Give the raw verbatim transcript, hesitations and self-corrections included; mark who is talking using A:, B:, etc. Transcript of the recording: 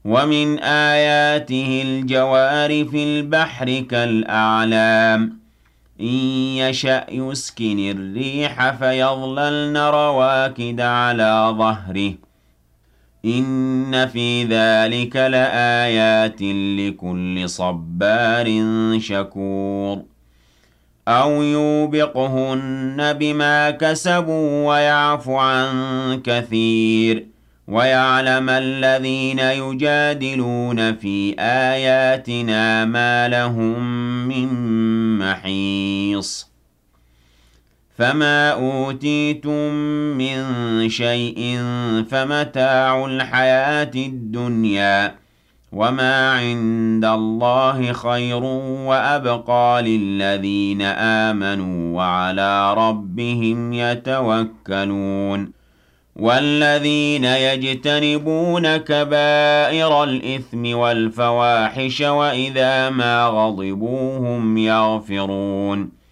A: ومن آياته الجوار في البحر كالأعلام إن يشأ يسكن الريح فيظللن رواكد على ظهره إن في ذلك لآيات لكل صبار شكور أو يوبقهن بما كسبوا ويعف عن كثير ويعلم الذين يجادلون في آياتنا ما لهم من محيص فما أوتيتم من شيء فمتاع الحياة الدنيا وما عند الله خير وأبقى للذين آمنوا وعلى ربهم يتوكلون والذين يجتنبون كبائر الإثم والفواحش وإذا ما غضبوا هم يغفرون